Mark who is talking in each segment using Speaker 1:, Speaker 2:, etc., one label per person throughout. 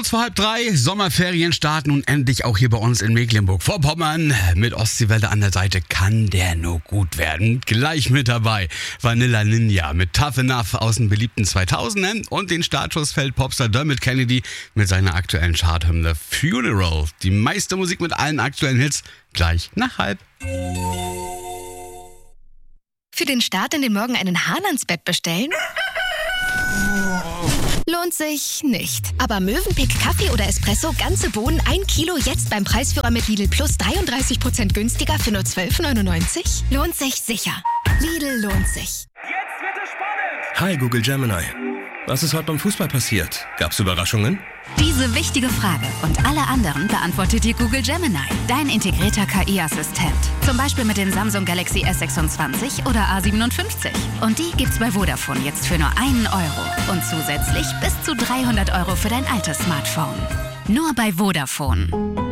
Speaker 1: Kurz vor 2:30, Sommerferien starten nun endlich auch hier bei uns in Mecklenburg-Vorpommern. Mit Ostseewelle an der Seite kann der nur gut werden. Gleich mit dabei Vanilla Ninja mit Tough Enough aus den beliebten 2000ern und den Startschuss fällt Popstar Dermot Kennedy mit seiner aktuellen Charthymne Funeral. Die meiste Musik mit allen aktuellen Hits gleich nach 1:30.
Speaker 2: Für den Start in den Morgen einen Hahn ans Bett bestellen? Lohnt sich nicht. Aber Mövenpick Kaffee oder Espresso, ganze Bohnen, 1 Kilo, jetzt beim Preisführer mit Lidl Plus 33% günstiger für nur 12,99? Lohnt sich sicher. Lidl lohnt sich.
Speaker 3: Jetzt wird es spannend!
Speaker 4: Hi Google Gemini. Was ist heute beim Fußball passiert? Gab's Überraschungen?
Speaker 5: Diese wichtige Frage und alle anderen beantwortet dir Google Gemini, dein integrierter KI-Assistent. Zum Beispiel mit den Samsung Galaxy S26 oder A57. Und die gibt's bei Vodafone jetzt für nur 1 Euro. Und zusätzlich bis zu 300 Euro für dein altes Smartphone. Nur bei Vodafone.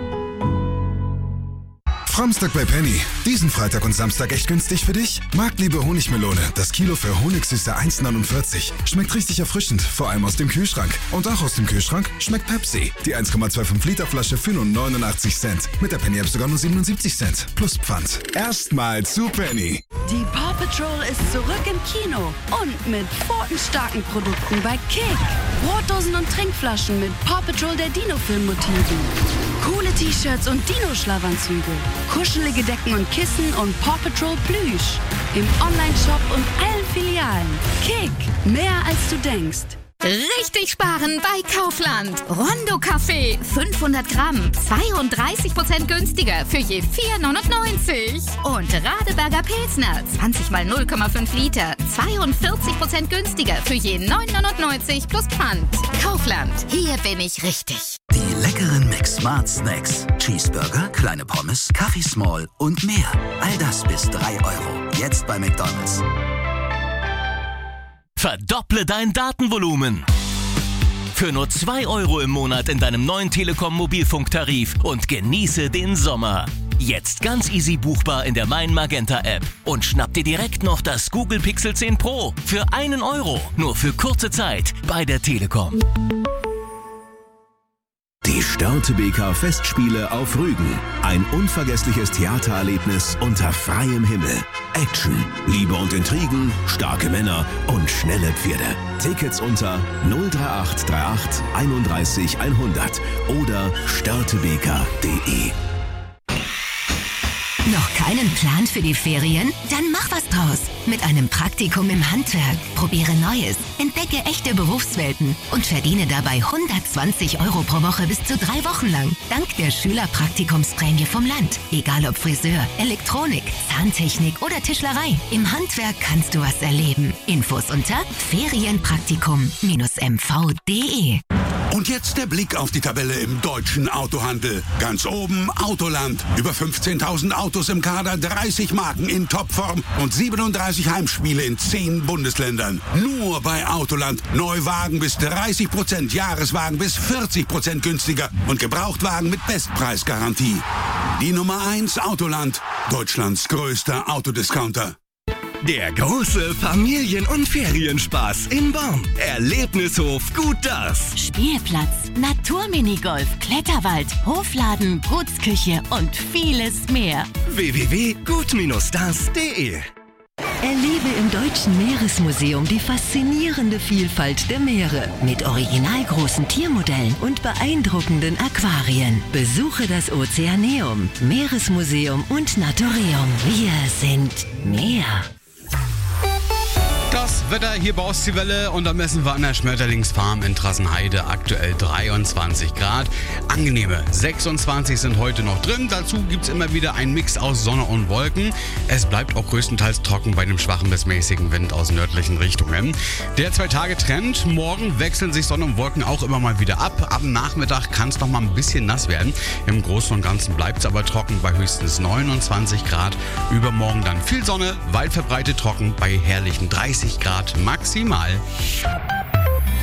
Speaker 6: Framstag bei Penny. Diesen Freitag und Samstag echt günstig für dich? Marktliebe Honigmelone. Das Kilo für Honigsüße 1,49. Schmeckt richtig erfrischend, vor allem aus dem Kühlschrank. Und auch aus dem Kühlschrank schmeckt Pepsi. Die 1,25 Liter Flasche für nur 89 Cent. Mit der Penny App sogar nur 77 Cent. Plus Pfand. Erstmal zu Penny.
Speaker 7: Die Paw Patrol ist zurück im Kino. Und mit pfotenstarken Produkten bei Kick. Brotdosen und Trinkflaschen mit Paw Patrol der Dino-Film-Motiven. Coole T-Shirts und Dino-Schlafanzüge. Kuschelige Decken und Kissen und Paw Patrol Plüsch. Im Online-Shop und allen Filialen. Kick, mehr als du denkst.
Speaker 2: Richtig sparen bei Kaufland. Rondo Kaffee, 500 Gramm, 32% günstiger für je 4,99. Und Radeberger Pilsner, 20 mal 0,5 Liter, 42% günstiger für je 9,99 plus Pfand. Kaufland, hier bin ich richtig.
Speaker 8: Die leckeren McSmart Snacks. Cheeseburger, kleine Pommes, Kaffee Small und mehr. All das bis 3 Euro. Jetzt bei McDonald's.
Speaker 9: Verdopple dein Datenvolumen. Für nur 2 Euro im Monat in deinem neuen Telekom Mobilfunktarif und genieße den Sommer. Jetzt ganz easy buchbar in der Mein Magenta App. Und schnapp dir direkt noch das Google Pixel 10 Pro für 1 Euro. Nur für kurze Zeit bei der Telekom.
Speaker 10: Die Störtebeker Festspiele auf Rügen. Ein unvergessliches Theatererlebnis unter freiem Himmel. Action, Liebe und Intrigen, starke Männer und schnelle Pferde. Tickets unter 03838 31 100 oder störtebeker.de.
Speaker 5: Noch keinen Plan für die Ferien? Dann mach was draus. Mit einem Praktikum im Handwerk. Probiere Neues, entdecke echte Berufswelten und verdiene dabei 120 Euro pro Woche bis zu 3 Wochen lang. Dank der Schülerpraktikumsprämie vom Land. Egal ob Friseur, Elektronik, Zahntechnik oder Tischlerei. Im Handwerk kannst du was erleben. Infos unter ferienpraktikum-mv.de.
Speaker 11: Und jetzt der Blick auf die Tabelle im deutschen Autohandel. Ganz oben Autoland. Über 15.000 Autos im Kader, 30 Marken in Topform und 37 Heimspiele in 10 Bundesländern. Nur bei Autoland. Neuwagen bis 30%, Jahreswagen bis 40% günstiger und Gebrauchtwagen mit Bestpreisgarantie. Die Nummer 1 Autoland. Deutschlands größter Autodiscounter.
Speaker 4: Der große Familien- und Ferienspaß in Born. Erlebnishof Gut Das.
Speaker 12: Spielplatz, Naturminigolf, Kletterwald, Hofladen, Gutsküche und vieles mehr.
Speaker 4: www.gut-das.de.
Speaker 13: Erlebe im Deutschen Meeresmuseum die faszinierende Vielfalt der Meere mit originalgroßen Tiermodellen und beeindruckenden Aquarien. Besuche das Ozeaneum, Meeresmuseum und Naturium. Wir sind Meer.
Speaker 1: Das Wetter hier bei Ostseewelle und da messen wir an der Schmetterlingsfarm in Trassenheide aktuell 23 Grad. Angenehme 26 sind heute noch drin. Dazu gibt es immer wieder einen Mix aus Sonne und Wolken. Es bleibt auch größtenteils trocken bei einem schwachen bis mäßigen Wind aus nördlichen Richtungen. Der 2-Tage-Trend. Morgen wechseln sich Sonne und Wolken auch immer mal wieder ab. Am Nachmittag kann es noch mal ein bisschen nass werden. Im Großen und Ganzen bleibt es aber trocken bei höchstens 29 Grad. Übermorgen dann viel Sonne, weit verbreitet trocken bei herrlichen 30 Grad maximal.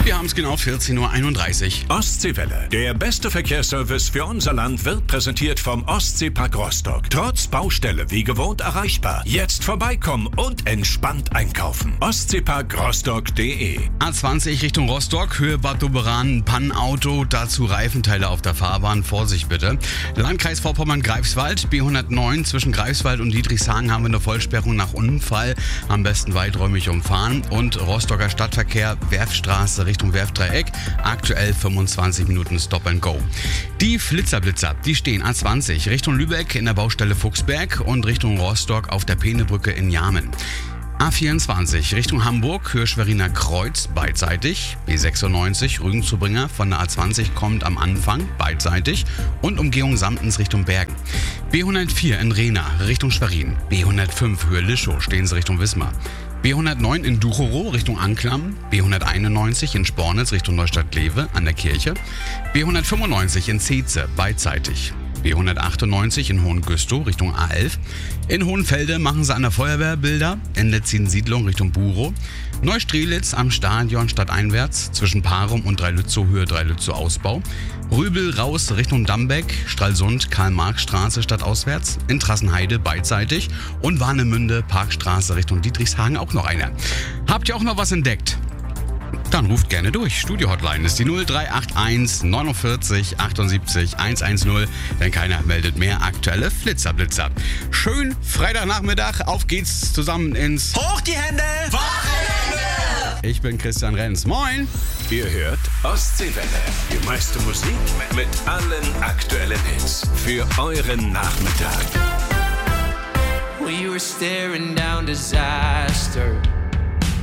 Speaker 1: Wir haben es genau 14.31 Uhr.
Speaker 14: Ostseewelle. Der beste Verkehrsservice für unser Land wird präsentiert vom Ostseepark Rostock. Trotz Baustelle wie gewohnt erreichbar. Jetzt vorbeikommen und entspannt einkaufen. Ostseeparkrostock.de.
Speaker 1: A20 Richtung Rostock, Höhe Bad Doberan, Pannenauto, dazu Reifenteile auf der Fahrbahn. Vorsicht bitte. Landkreis Vorpommern-Greifswald, B109 zwischen Greifswald und Dietrichshagen haben wir eine Vollsperrung nach Unfall. Am besten weiträumig umfahren. Und Rostocker Stadtverkehr, Werftstraße Richtung Werftdreieck, aktuell 25 Minuten Stop and Go. Die Flitzerblitzer, die stehen A20 Richtung Lübeck in der Baustelle Fuchsberg und Richtung Rostock auf der Peenebrücke in Jarmen. A24 Richtung Hamburg, Höhe Schweriner Kreuz, beidseitig. B96 Rügen-Zubringer von der A20 kommt am Anfang, beidseitig. Und Umgehung Samtens Richtung Bergen. B104 in Rehna Richtung Schwerin. B105 Höhe Lischow, stehen Sie Richtung Wismar. B109 in Duchorow Richtung Anklam. B191 in Spornitz Richtung Neustadt-Glewe an der Kirche. B195 in Zeetze, beidseitig. B198 in Hohengüstow Richtung A11. In Hohenfelde machen sie an der Feuerwehr Bilder. In Letzin-Siedlung Richtung Burow. Neustrelitz am Stadion stadteinwärts zwischen Parum und Dreilützow Höhe Dreilützow Ausbau. Rübel raus Richtung Dambeck, Stralsund, Karl-Marx-Straße stadtauswärts. In Trassenheide beidseitig. Und Warnemünde, Parkstraße Richtung Dietrichshagen auch noch eine. Habt ihr auch noch was entdeckt? Dann ruft gerne durch. Studio-Hotline ist die 0381 49 78 110, denn keiner meldet mehr aktuelle Flitzerblitzer. Schön Freitagnachmittag, auf geht's zusammen ins
Speaker 15: Hoch die Hände!
Speaker 1: Wochenende! Ich bin Christian Renz. Moin!
Speaker 14: Ihr hört Ostseewelle. Die meiste Musik mit allen aktuellen Hits für euren Nachmittag.
Speaker 16: We were staring down disaster.